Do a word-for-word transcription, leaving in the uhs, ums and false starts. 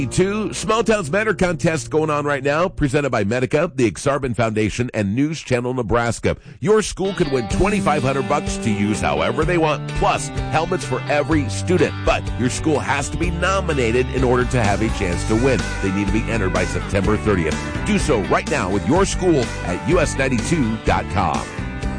Two Small Towns Matter contest going on right now, presented by Medica, the Exarban Foundation, and News Channel Nebraska. Your school could win twenty-five hundred bucks to use however they want, plus helmets for every student. But your school has to be nominated in order to have a chance to win. They need to be entered by September thirtieth. Do so right now with your school at U S ninety-two dot com.